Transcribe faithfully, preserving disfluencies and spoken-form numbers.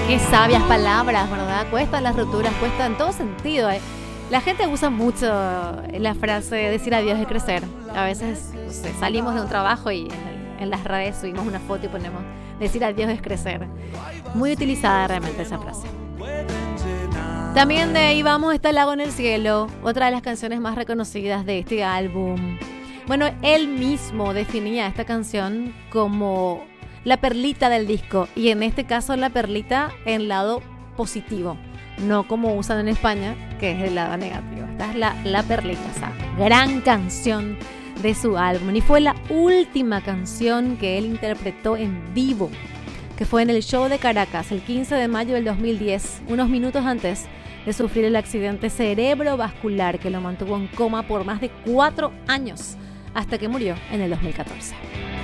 Qué sabias palabras, ¿verdad? Cuestan las rupturas, cuesta en todo sentido. ¿eh? La gente usa mucho la frase decir adiós es crecer. A veces no sé, salimos de un trabajo y en, en las redes subimos una foto y ponemos decir adiós es crecer. Muy utilizada realmente esa frase. También de ahí vamos está Lago en el cielo, otra de las canciones más reconocidas de este álbum. Bueno, él mismo definía esta canción como la perlita del disco, y en este caso la perlita en lado positivo, no como usan en España, que es el lado negativo. Esta es la, la perlita, esa gran canción de su álbum, y fue la última canción que él interpretó en vivo, que fue en el show de Caracas el quince de mayo del dos mil diez, unos minutos antes de sufrir el accidente cerebrovascular que lo mantuvo en coma por más de cuatro años, hasta que murió en el dos mil catorce.